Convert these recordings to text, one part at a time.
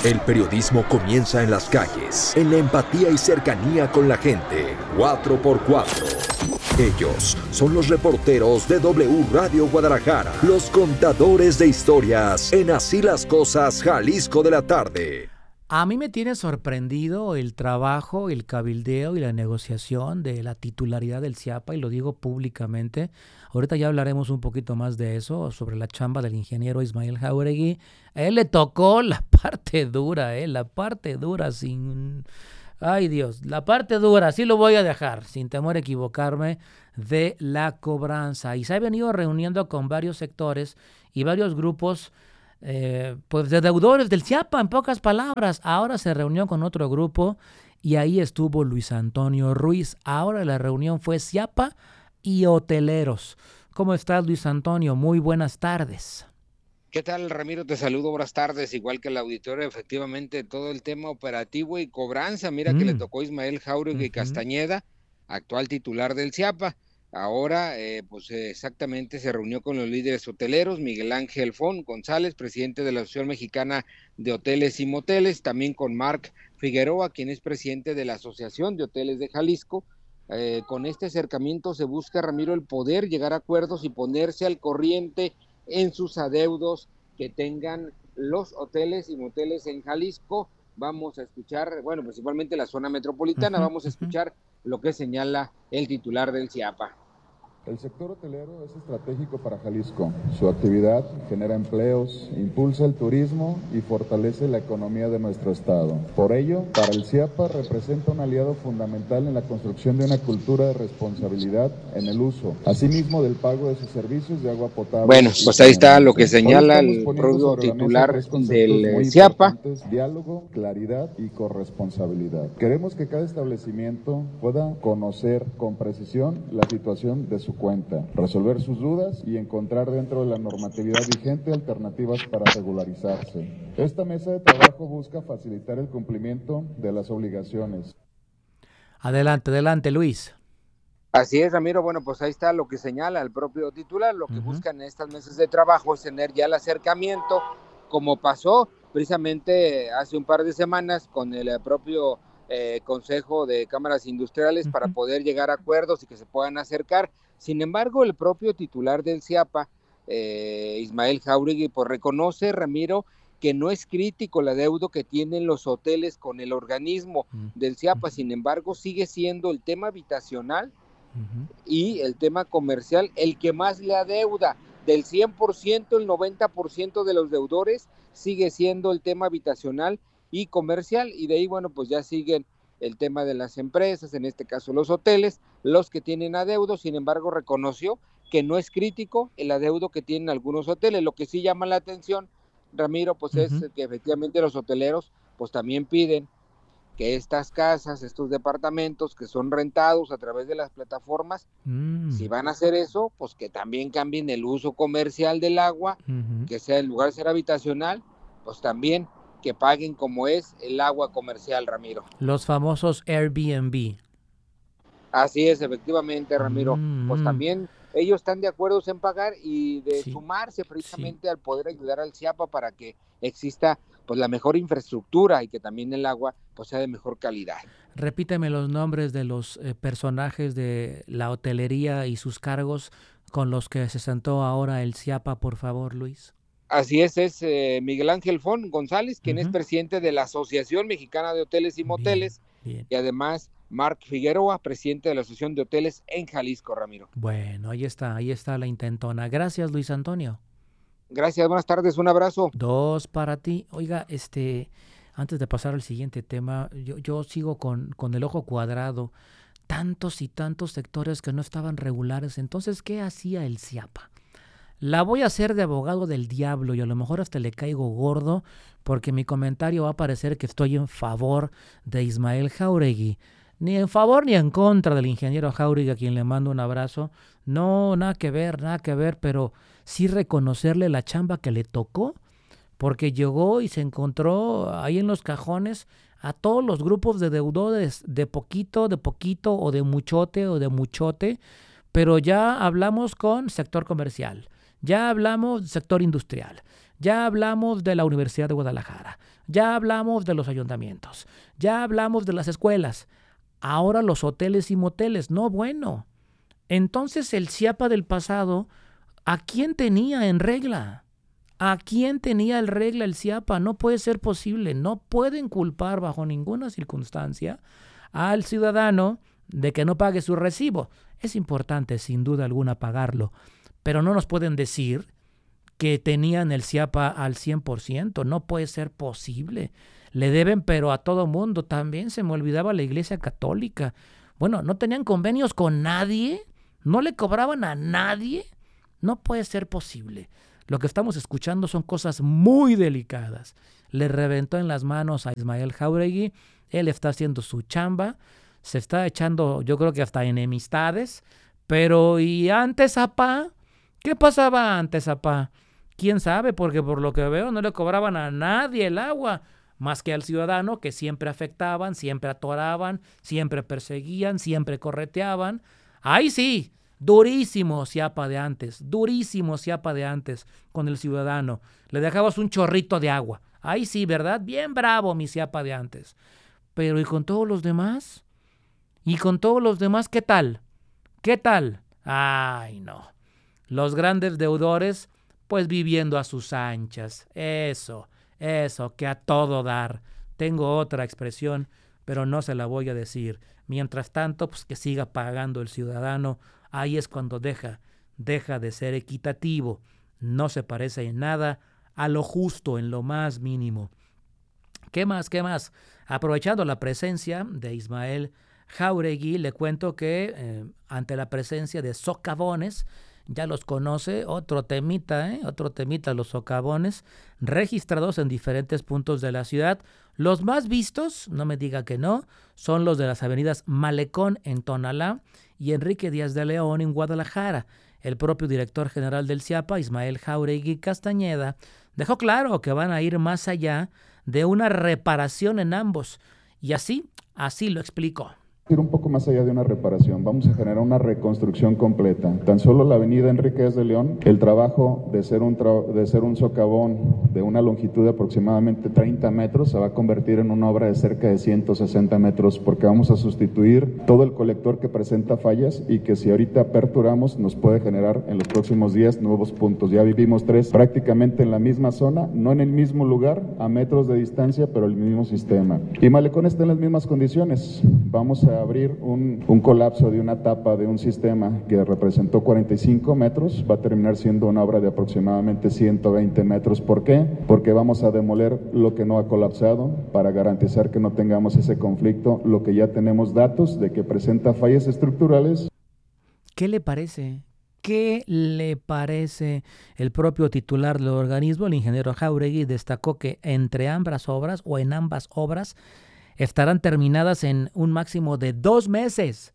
El periodismo comienza en las calles, en la empatía y cercanía con la gente. 4x4. Ellos son los reporteros de W Radio Guadalajara, los contadores de historias en Así las Cosas, Jalisco de la tarde. A mí me tiene sorprendido el trabajo, el cabildeo y la negociación de la titularidad del CIAPA, y lo digo públicamente. Ahorita ya hablaremos un poquito más de eso, sobre la chamba del ingeniero Ismael Jáuregui. A él le tocó la parte dura, la parte dura sin... Ay Dios, la parte dura, sí lo voy a dejar, sin temor a equivocarme, de la cobranza. Y se ha venido reuniendo con varios sectores y varios grupos pues de deudores del CIAPA, en pocas palabras. Ahora se reunió con otro grupo y ahí estuvo Luis Antonio Ruiz. Ahora la reunión fue CIAPA y hoteleros. ¿Cómo estás, Luis Antonio? Muy buenas tardes. ¿Qué tal, Ramiro? Te saludo, buenas tardes, igual que el auditorio. Efectivamente, todo el tema operativo y cobranza, mira que le tocó a Ismael Jáuregui Castañeda, actual titular del CIAPA. Ahora, exactamente se reunió con los líderes hoteleros, Miguel Ángel Fon González, presidente de la Asociación Mexicana de Hoteles y Moteles, también con Marc Figueroa, quien es presidente de la Asociación de Hoteles de Jalisco. Con este acercamiento se busca, Ramiro, el poder llegar a acuerdos y ponerse al corriente en sus adeudos que tengan los hoteles y moteles en Jalisco. Vamos a escuchar, principalmente la zona metropolitana, vamos a escuchar lo que señala el titular del CIAPA. El sector hotelero es estratégico para Jalisco. Su actividad genera empleos, impulsa el turismo y fortalece la economía de nuestro estado. Por ello, para el CIAPA representa un aliado fundamental en la construcción de una cultura de responsabilidad en el uso, asimismo del pago de sus servicios de agua potable. Bueno, pues ahí está lo que señala el propio titular del CIAPA. Diálogo, claridad y corresponsabilidad. Queremos que cada establecimiento pueda conocer con precisión la situación de su cuenta, resolver sus dudas y encontrar dentro de la normatividad vigente alternativas para regularizarse. Esta mesa de trabajo busca facilitar el cumplimiento de las obligaciones. Adelante, Luis. Así es, Ramiro. Bueno, pues ahí está lo que señala el propio titular. Lo que buscan en estas mesas de trabajo es tener ya el acercamiento, como pasó precisamente hace un par de semanas con el propio Consejo de Cámaras Industriales para poder llegar a acuerdos y que se puedan acercar. Sin embargo, el propio titular del CIAPA, Ismael Jáuregui, pues reconoce, Ramiro, que no es crítico el adeudo que tienen los hoteles con el organismo del CIAPA. Sin embargo, sigue siendo el tema habitacional y el tema comercial el que más le adeuda. Del 100%, el 90% de los deudores sigue siendo el tema habitacional y comercial, y de ahí, pues ya siguen el tema de las empresas, en este caso los hoteles, los que tienen adeudos. Sin embargo, reconoció que no es crítico el adeudo que tienen algunos hoteles. Lo que sí llama la atención, Ramiro, pues es que efectivamente los hoteleros pues también piden que estas casas, estos departamentos que son rentados a través de las plataformas, si van a hacer eso, pues que también cambien el uso comercial del agua, que sea en lugar de ser habitacional, pues también que paguen como es el agua comercial, Ramiro. Los famosos Airbnb. Así es, efectivamente, Ramiro. Pues también ellos están de acuerdo en pagar y de sumarse precisamente al poder ayudar al CIAPA para que exista pues la mejor infraestructura y que también el agua pues sea de mejor calidad. Repíteme los nombres de los personajes de la hotelería y sus cargos con los que se sentó ahora el CIAPA, por favor, Luis. Así es Miguel Ángel Fon González, quien es presidente de la Asociación Mexicana de Hoteles y Moteles, bien. Y además Marc Figueroa, presidente de la Asociación de Hoteles en Jalisco, Ramiro. Bueno, ahí está la intentona. Gracias, Luis Antonio. Gracias, buenas tardes, un abrazo. 2 para ti. Oiga, antes de pasar al siguiente tema, yo sigo con el ojo cuadrado. Tantos y tantos sectores que no estaban regulares. Entonces, ¿qué hacía el CIAPA? La voy a hacer de abogado del diablo y a lo mejor hasta le caigo gordo porque mi comentario va a parecer que estoy en favor de Ismael Jáuregui. Ni en favor ni en contra del ingeniero Jáuregui, a quien le mando un abrazo. No, nada que ver, pero sí reconocerle la chamba que le tocó, porque llegó y se encontró ahí en los cajones a todos los grupos de deudores de poquito o de muchote, pero ya hablamos con sector comercial. Ya hablamos del sector industrial, ya hablamos de la Universidad de Guadalajara, ya hablamos de los ayuntamientos, ya hablamos de las escuelas, ahora los hoteles y moteles. No, bueno. Entonces el Ciapa del pasado, ¿a quién tenía en regla? ¿A quién tenía en regla el Ciapa? No puede ser posible. No pueden culpar bajo ninguna circunstancia al ciudadano de que no pague su recibo. Es importante, sin duda alguna, pagarlo, pero no nos pueden decir que tenían el Ciapa al 100%. No puede ser posible. Le deben, pero a todo mundo. También se me olvidaba la Iglesia Católica. Bueno, ¿no tenían convenios con nadie? ¿No le cobraban a nadie? No puede ser posible. Lo que estamos escuchando son cosas muy delicadas. Le reventó en las manos a Ismael Jáuregui. Él está haciendo su chamba. Se está echando, yo creo que hasta enemistades. Pero, ¿y antes, apá? ¿Qué pasaba antes, apá? ¿Quién sabe? Porque por lo que veo no le cobraban a nadie el agua, más que al ciudadano, que siempre afectaban, siempre atoraban, siempre perseguían, siempre correteaban. Ahí sí, durísimo Ciapa de antes con el ciudadano. Le dejabas un chorrito de agua. Ahí sí, ¿verdad? Bien bravo mi Ciapa de antes. Pero ¿y con todos los demás? ¿Y con todos los demás qué tal? ¿Qué tal? Ay, no. Los grandes deudores, pues viviendo a sus anchas. Eso, que a todo dar. Tengo otra expresión, pero no se la voy a decir. Mientras tanto, pues que siga pagando el ciudadano. Ahí es cuando deja de ser equitativo. No se parece en nada a lo justo, en lo más mínimo. ¿Qué más? Aprovechando la presencia de Ismael Jáuregui, le cuento que ante la presencia de socavones, ya los conoce, otro temita los socavones, registrados en diferentes puntos de la ciudad. Los más vistos, no me diga que no, son los de las avenidas Malecón en Tonalá y Enrique Díaz de León en Guadalajara. El propio director general del Ciapa, Ismael Jáuregui Castañeda, dejó claro que van a ir más allá de una reparación en ambos. Y así lo explicó. Ir un poco más allá de una reparación, vamos a generar una reconstrucción completa. Tan solo la avenida Enrique Díaz de León, el trabajo de ser un socavón de una longitud de aproximadamente 30 metros se va a convertir en una obra de cerca de 160 metros porque vamos a sustituir todo el colector que presenta fallas y que si ahorita aperturamos nos puede generar en los próximos días nuevos puntos. Ya vivimos 3 prácticamente en la misma zona, no en el mismo lugar, a metros de distancia, pero el mismo sistema. Y Malecón está en las mismas condiciones. Vamos a abrir un colapso de una tapa de un sistema que representó 45 metros, va a terminar siendo una obra de aproximadamente 120 metros. ¿Por qué? Porque vamos a demoler lo que no ha colapsado para garantizar que no tengamos ese conflicto, lo que ya tenemos datos de que presenta fallas estructurales. ¿Qué le parece? ¿Qué le parece? El propio titular del organismo, el ingeniero Jáuregui, destacó que en ambas obras estarán terminadas en un máximo de 2 meses.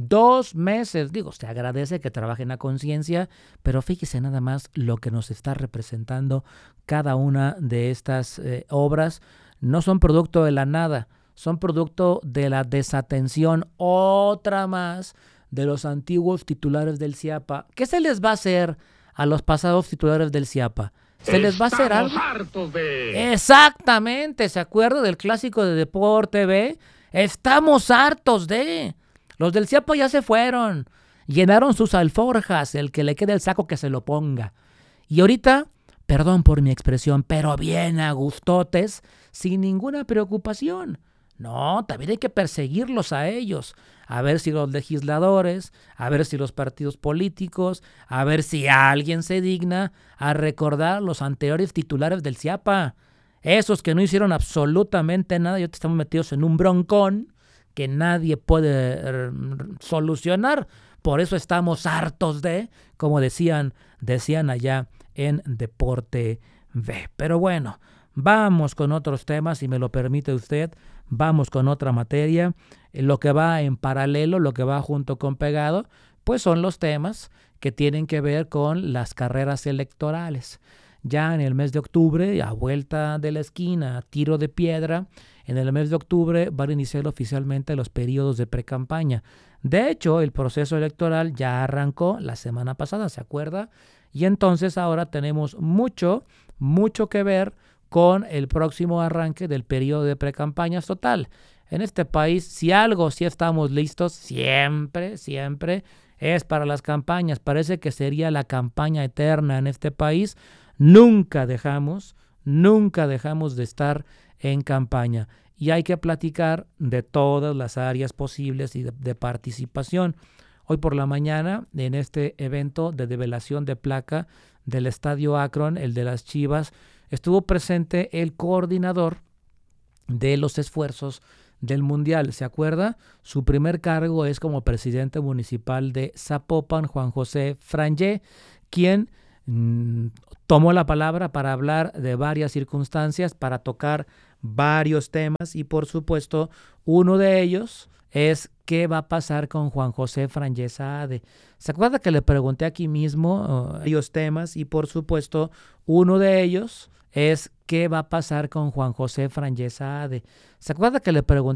2 meses. Digo, se agradece que trabajen a conciencia, pero fíjese nada más lo que nos está representando cada una de estas obras. No son producto de la nada, son producto de la desatención, otra más, de los antiguos titulares del Ciapa. ¿Qué se les va a hacer a los pasados titulares del Ciapa? ¿Se les va a hacer algo? Hartos de... Exactamente, ¿se acuerda del clásico de Deporte B? Estamos hartos de... Los del Ciapa ya se fueron, llenaron sus alforjas, el que le quede el saco que se lo ponga. Y ahorita, perdón por mi expresión, pero bien a gustotes, sin ninguna preocupación. No, también hay que perseguirlos a ellos, a ver si los legisladores, a ver si los partidos políticos, a ver si alguien se digna a recordar los anteriores titulares del Ciapa. Esos que no hicieron absolutamente nada y ahorita estamos metidos en un broncón que nadie puede solucionar. Por eso estamos hartos de, como decían allá en Deporte B. Pero bueno, vamos con otros temas, si me lo permite usted. Vamos con otra materia. Lo que va en paralelo, lo que va junto con pegado, pues son los temas que tienen que ver con las carreras electorales. Ya en el mes de octubre, a vuelta de la esquina, a tiro de piedra, en el mes de octubre van a iniciar oficialmente los periodos de precampaña. De hecho, el proceso electoral ya arrancó la semana pasada, ¿se acuerda? Y entonces ahora tenemos mucho que ver con el próximo arranque del periodo de precampañas. Total, en este país, si estamos listos, siempre es para las campañas. Parece que sería la campaña eterna en este país. Nunca dejamos de estar en campaña. Y hay que platicar de todas las áreas posibles y de participación. Hoy por la mañana, en este evento de develación de placa del Estadio Akron, el de las Chivas, estuvo presente el coordinador de los esfuerzos del Mundial. ¿Se acuerda? Su primer cargo es como presidente municipal de Zapopan, Juan José Frangé, quien tomó la palabra para hablar de varias circunstancias, para tocar varios temas, y por supuesto uno de ellos es qué va a pasar con Juan José Frangé Saade. ¿Se acuerda que le pregunté aquí mismo varios temas? Y por supuesto uno de ellos es qué va a pasar con Juan José Frangé Saade. ¿Se acuerda que le pregunté